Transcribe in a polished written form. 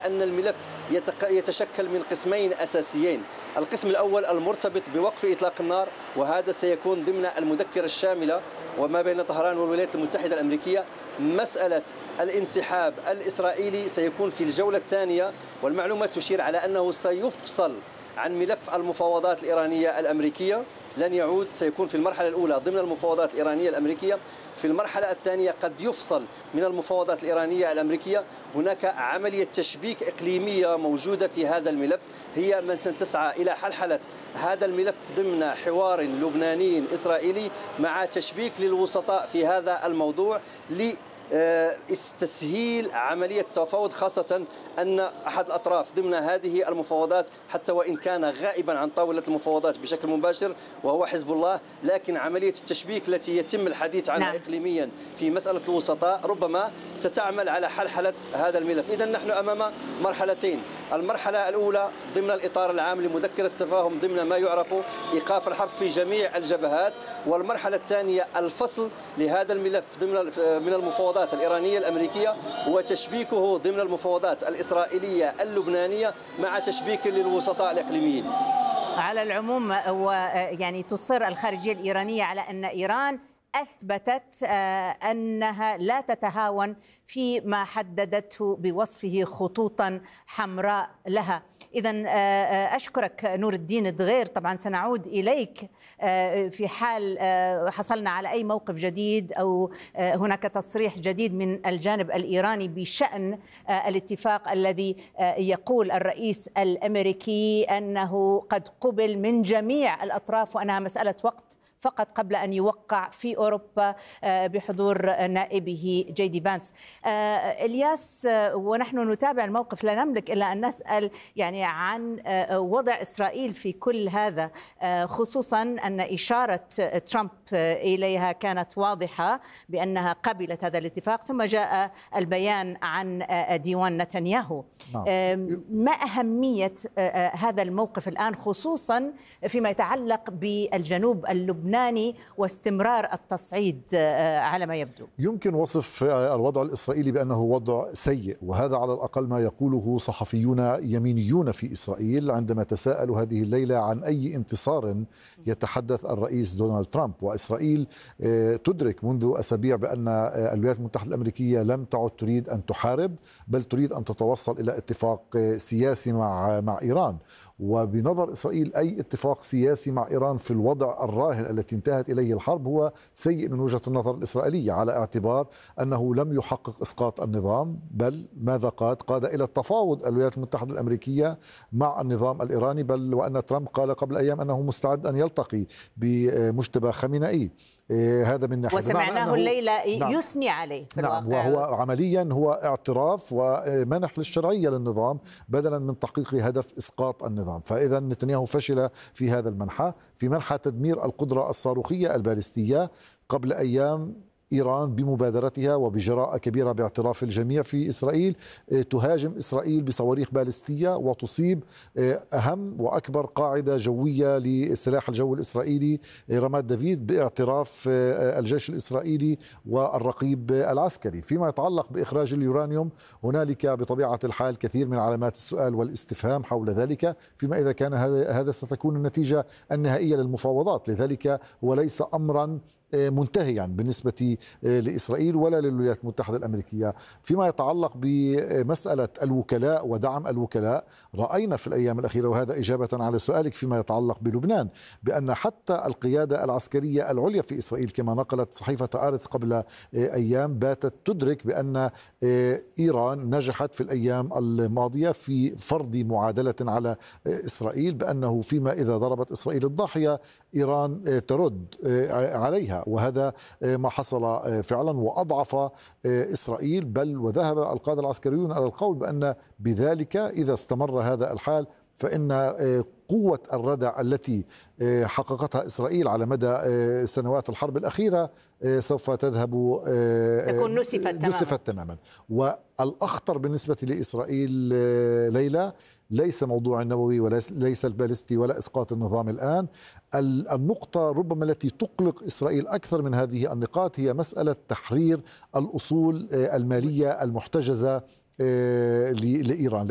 أن الملف يتشكل من قسمين أساسيين. القسم الأول المرتبط بوقف إطلاق النار، وهذا سيكون ضمن المذكرة الشاملة وما بين طهران والولايات المتحدة الأمريكية. مسألة الانسحاب الإسرائيلي سيكون في الجولة الثانية، والمعلومات تشير على أنه سيفصل عن ملف المفاوضات الإيرانية الأمريكية، لن يعود، سيكون في المرحلة الأولى ضمن المفاوضات الإيرانية الأمريكية. في المرحلة الثانية قد يفصل من المفاوضات الإيرانية الأمريكية. هناك عملية تشبيك إقليمية موجودة في هذا الملف، هي من ستسعى إلى حلحلة هذا الملف ضمن حوار لبناني إسرائيلي مع تشبيك للوسطاء في هذا الموضوع تسهيل عملية التفاوض، خاصة أن أحد الأطراف ضمن هذه المفاوضات حتى وإن كان غائبا عن طاولة المفاوضات بشكل مباشر وهو حزب الله، لكن عملية التشبيك التي يتم الحديث عنها إقليميا في مسألة الوسطاء ربما ستعمل على حلحلة هذا الملف. إذن نحن أمام مرحلتين. المرحلة الأولى ضمن الإطار العام لمذكرة التفاهم ضمن ما يعرف إيقاف الحرب في جميع الجبهات، والمرحلة الثانية الفصل لهذا الملف من المفاوضات الإيرانية الأمريكية وتشبيكه ضمن المفاوضات الإسرائيلية اللبنانية مع تشبيك للوسطاء الإقليميين. على العموم، ويعني تصر الخارجية الإيرانية على أن إيران أثبتت أنها لا تتهاون فيما حددته بوصفه خطوطا حمراء لها. إذن أشكرك نور الدين دغير. طبعا سنعود إليك في حال حصلنا على أي موقف جديد أو هناك تصريح جديد من الجانب الإيراني بشأن الاتفاق الذي يقول الرئيس الأمريكي أنه قد قبل من جميع الأطراف وأنها مسألة وقت فقط قبل أن يوقع في أوروبا بحضور نائبه جيدي فانس. إلياس، ونحن نتابع الموقف لا نملك إلا أن نسأل يعني عن وضع إسرائيل في كل هذا، خصوصا أن إشارة ترامب إليها كانت واضحة بأنها قبلت هذا الاتفاق، ثم جاء البيان عن ديوان نتنياهو. ما أهمية هذا الموقف الآن، خصوصا فيما يتعلق بالجنوب اللبناني واستمرار التصعيد على ما يبدو؟ يمكن وصف الوضع الإسرائيلي بأنه وضع سيء، وهذا على الأقل ما يقوله صحفيون يمينيون في إسرائيل عندما تساءلوا هذه الليلة عن أي انتصار يتحدث الرئيس دونالد ترامب. وإسرائيل تدرك منذ أسابيع بأن الولايات المتحدة الأمريكية لم تعد تريد أن تحارب، بل تريد أن تتوصل إلى اتفاق سياسي مع إيران. وبنظر إسرائيل أي اتفاق سياسي مع إيران في الوضع الراهن التي انتهت إليه الحرب هو سيء من وجهة النظر الإسرائيلية، على اعتبار أنه لم يحقق إسقاط النظام، بل ماذا قاد إلى التفاوض الولايات المتحدة الأمريكية مع النظام الإيراني، بل وأن ترامب قال قبل أيام أنه مستعد أن يلتقي بمجتبى خامنئي. هذا من ناحية، وسمعناه الليلة يثني عليه في الواقع. وهو عمليا هو اعتراف ومنح للشرعية للنظام بدلا من تحقيق هدف إسقاط النظام. فإذا نتنياهو فشل في هذا المنحى، في منحى تدمير القدرة الصاروخية البالستية. قبل أيام إيران بمبادرتها وبجراءة كبيرة باعتراف الجميع في إسرائيل تهاجم إسرائيل بصواريخ بالستية وتصيب أهم وأكبر قاعدة جوية لسلاح الجو الإسرائيلي رماد دافيد باعتراف الجيش الإسرائيلي والرقيب العسكري. فيما يتعلق بإخراج اليورانيوم هنالك بطبيعة الحال كثير من علامات السؤال والاستفهام حول ذلك، فيما إذا كان هذا ستكون النتيجة النهائية للمفاوضات. لذلك هو ليس أمرا منتهيا بالنسبة لإسرائيل ولا للولايات المتحدة الأمريكية. فيما يتعلق بمسألة الوكلاء ودعم الوكلاء، رأينا في الأيام الأخيرة، وهذا إجابة على سؤالك فيما يتعلق بلبنان، بأن حتى القيادة العسكرية العليا في إسرائيل كما نقلت صحيفة آرتس قبل أيام باتت تدرك بأن إيران نجحت في الأيام الماضية في فرض معادلة على إسرائيل، بأنه فيما إذا ضربت إسرائيل الضاحية إيران ترد عليها، وهذا ما حصل فعلا وأضعف إسرائيل. بل وذهب القادة العسكريون على القول بأن بذلك إذا استمر هذا الحال فإن قوة الردع التي حققتها إسرائيل علي مدى سنوات الحرب الأخيرة سوف تكون نسفت تماما. والأخطر بالنسبة لإسرائيل ليلى ليس موضوع النووي وليس البالستي ولا إسقاط النظام الآن. النقطة ربما التي تقلق إسرائيل أكثر من هذه النقاط هي مسألة تحرير الأصول المالية المحتجزة لإيران.